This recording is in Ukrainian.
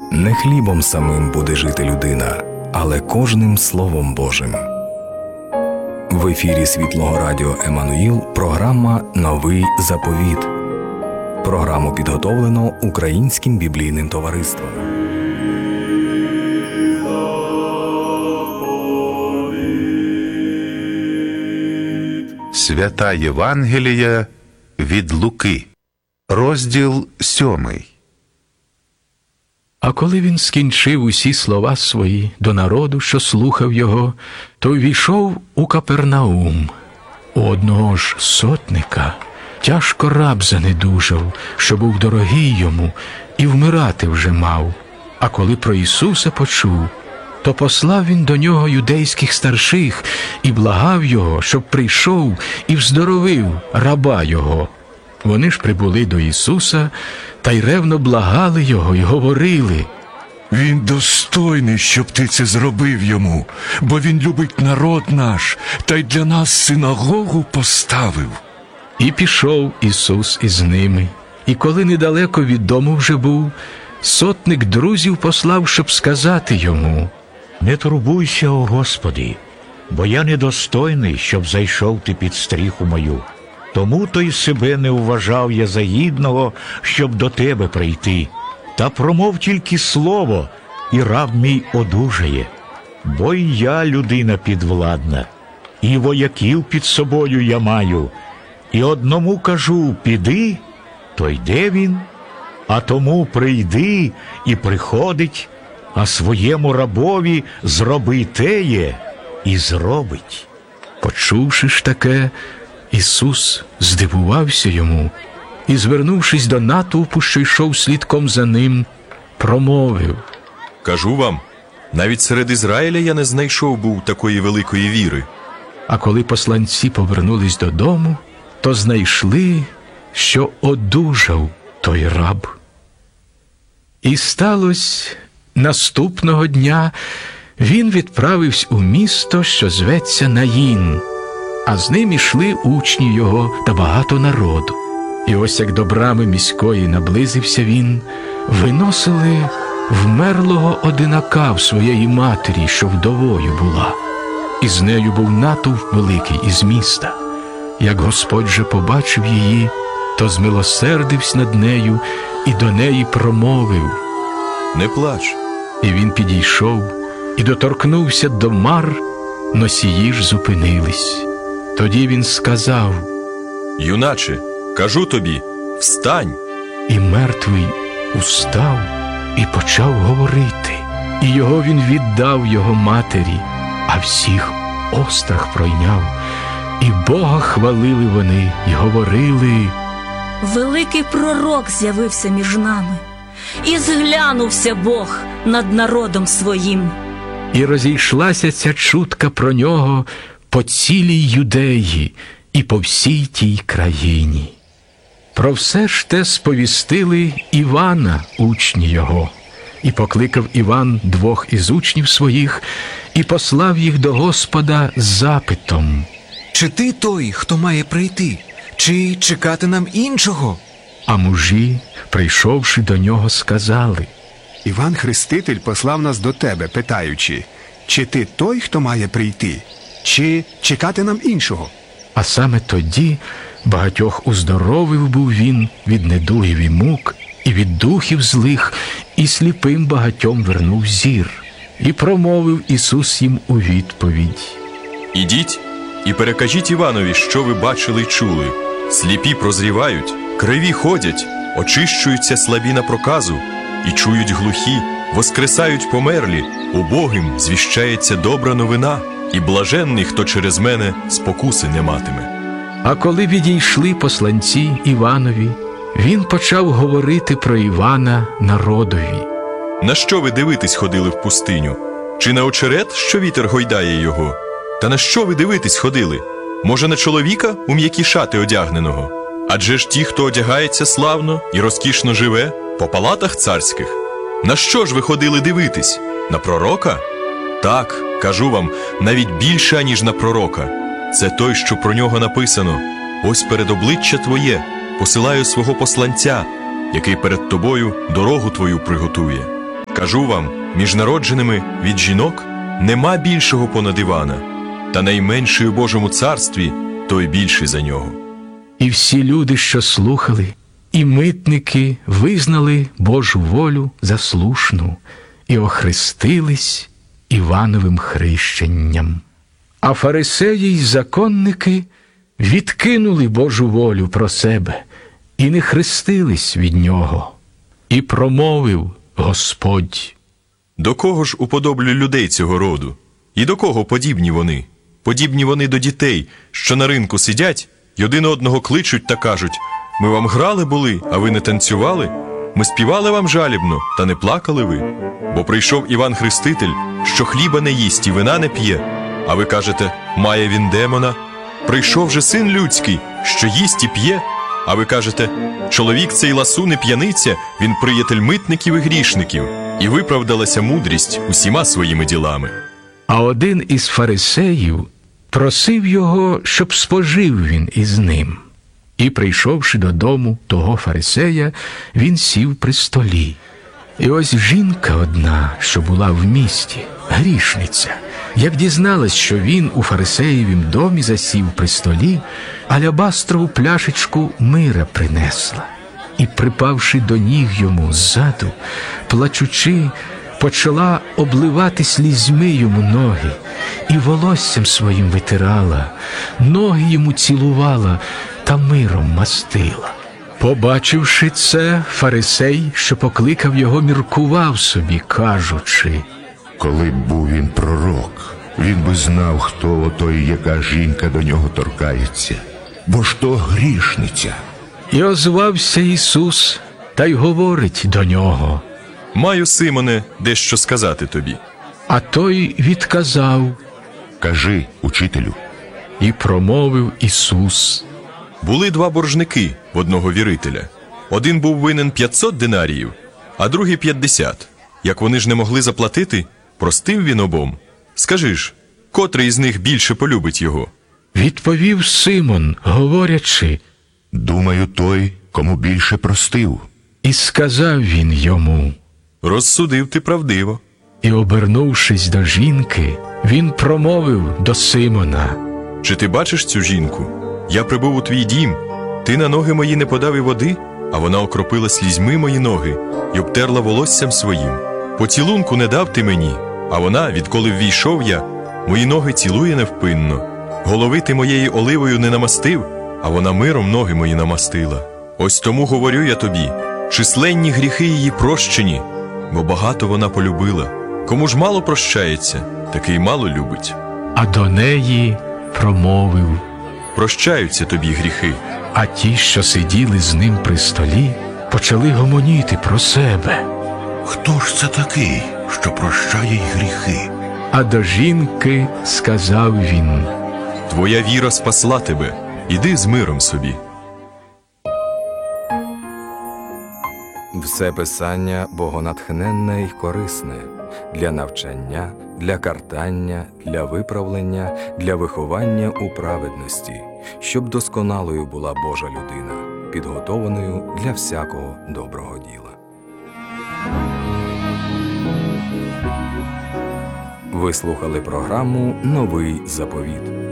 Не хлібом самим буде жити людина, але кожним Словом Божим. В ефірі Світлого Радіо Еммануїл програма «Новий заповіт». Програму підготовлено Українським біблійним товариством. Свята Євангелія від Луки, розділ 7. А коли він скінчив усі слова свої до народу, що слухав його, то ввійшов у Капернаум. У одного ж сотника тяжко раб занедужав, що був дорогий йому, і вмирати вже мав. А коли про Ісуса почув, то послав він до нього юдейських старших і благав його, щоб прийшов і вздоровив раба його. Вони ж прибули до Ісуса та й ревно благали його і говорили: «Він достойний, щоб ти це зробив йому, бо він любить народ наш, та й для нас синагогу поставив». І пішов Ісус із ними. І коли недалеко від дому вже був, сотник друзів послав, щоб сказати йому: «Не турбуйся, о Господи, бо я недостойний, щоб зайшов ти під стріху мою. Тому то й себе не вважав я за гідного, щоб до тебе прийти. Та промов тільки слово, і раб мій одужає. Бо й я людина підвладна, і вояків під собою я маю. І одному кажу: піди, то йде він, а тому прийди, і приходить, а своєму рабові зроби теє, і зробить». Почувши ж таке, Ісус здивувався йому і, звернувшись до натовпу, що йшов слідком за ним, промовив: «Кажу вам, навіть серед Ізраїля я не знайшов був такої великої віри». А коли посланці повернулись додому, то знайшли, що одужав той раб. І сталося наступного дня, він відправився у місто, що зветься Наїн, а з ним ішли учні його та багато народу. І ось як до брами міської наблизився він, виносили вмерлого одинака в своєї матері, що вдовою була. І з нею був натовп великий із міста. Як Господь же побачив її, то змилосердився над нею і до неї промовив: «Не плач». І він підійшов і доторкнувся до мар, носії ж зупинились. Тоді він сказав: «Юначе, кажу тобі, встань!» І мертвий устав і почав говорити. І його він віддав його матері, а всіх острах пройняв. І Бога хвалили вони й говорили: «Великий пророк з'явився між нами, і зглянувся Бог над народом своїм». І розійшлася ця чутка про нього по цілій Юдеї і по всій тій країні. Про все ж те сповістили Івана, учні його. І покликав Іван двох із учнів своїх і послав їх до Господа з запитом: «Чи ти той, хто має прийти? Чи чекати нам іншого?» А мужі, прийшовши до нього, сказали: «Іван Хреститель послав нас до тебе, питаючи, чи ти той, хто має прийти, чи чекати нам іншого?» А саме тоді багатьох уздоровив був він від недугів і мук, і від духів злих, і сліпим багатьом вернув зір. І промовив Ісус їм у відповідь: «Ідіть і перекажіть Іванові, що ви бачили й чули. Сліпі прозрівають, криві ходять, очищуються слабі на проказу, і чують глухі, воскресають померлі, убогим звіщається добра новина, і блаженний, хто через мене спокуси не матиме». А коли відійшли посланці Іванові, він почав говорити про Івана народові: «На що ви дивитись ходили в пустиню? Чи на очерет, що вітер гойдає його? Та на що ви дивитись ходили? Може, на чоловіка у м'які шати одягненого? Адже ж ті, хто одягається славно і розкішно живе, по палатах царських. На що ж ви ходили дивитись? На пророка? Так, кажу вам, навіть більше, аніж на пророка. Це той, що про нього написано: ось перед обличчя твоє посилаю свого посланця, який перед тобою дорогу твою приготує. Кажу вам, між народженими від жінок нема більшого понад Івана, та найменший у Божому царстві той більший за нього. І всі люди, що слухали, і митники визнали Божу волю за слушну і охрестились Івановим хрещенням. А фарисеї й законники відкинули Божу волю про себе і не хрестились від нього. І промовив Господь: До кого ж уподоблю людей цього роду? І до кого подібні вони? Подібні вони до дітей, що на ринку сидять й один одного кличуть та кажуть: ми вам грали були, а ви не танцювали? Ми співали вам жалібно, та не плакали ви? Бо прийшов Іван Хреститель, що хліба не їсть і вина не п'є, а ви кажете: має він демона? Прийшов же Син Людський, що їсть і п'є, а ви кажете: чоловік цей ласун і п'яниця, він приятель митників і грішників. І виправдалася мудрість усіма своїми ділами. А один із фарисеїв просив його, щоб спожив він із ним. І, прийшовши додому того фарисея, він сів при столі. І ось жінка одна, що була в місті, грішниця, як дізналась, що він у фарисеєвім домі засів при столі, алябастрову пляшечку мира принесла. І, припавши до ніг йому ззаду, плачучи, почала обливати слізьми йому ноги, і волоссям своїм витирала, ноги йому цілувала та миром мастила. Побачивши це, фарисей, що покликав його, міркував собі, кажучи: коли б був він пророк, він би знав, хто ото і яка жінка до нього торкається, бо ж то грішниця. І озвався Ісус та й говорить до нього: Маю, Симоне, дещо сказати тобі. А той відказав. Кажи, учителю. І промовив Ісус: Були два боржники в одного вірителя. Один був винен 500 динаріїв, а другий 50. Як вони ж не могли заплатити, простив він обом. Скажи ж, котрий із них більше полюбить його? Відповів Симон, говорячи: думаю, той, кому більше простив. І сказав він йому: Розсудив ти правдиво. І, обернувшись до жінки, він промовив до Симона: Чи ти бачиш цю жінку? Я прибув у твій дім, ти на ноги мої не подав і води, а вона окропила слізьми мої ноги й обтерла волоссям своїм. Поцілунку не дав ти мені, а вона, відколи ввійшов я, мої ноги цілує невпинно. Голови ти моєї оливою не намастив, а вона миром ноги мої намастила. Ось тому говорю я тобі, численні гріхи її прощені, бо багато вона полюбила. Кому ж мало прощається, такий мало любить. А до неї промовив: Прощаються тобі гріхи. А ті, що сиділи з ним при столі, почали гомоніти про себе. Хто ж це такий, що прощає й гріхи? А до жінки сказав він: Твоя віра спасла тебе, іди з миром собі. Все писання богонатхненне й корисне для навчання, для картання, для виправлення, для виховання у праведності, щоб досконалою була Божа людина, підготованою для всякого доброго діла. Ви слухали програму «Новий заповіт».